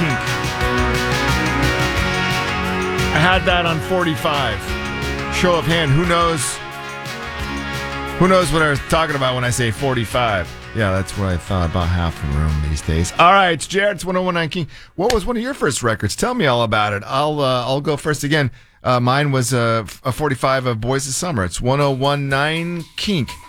Kink. I had that on 45. Show of hand, who knows what I was talking about when I say 45? Yeah, that's what I thought, about half the room these days. All right, it's Jared's 1019 King. What was one of your first records? Tell me all about it. I'll go first again. Mine was a 45 of Boys of Summer. It's 1019 Kink.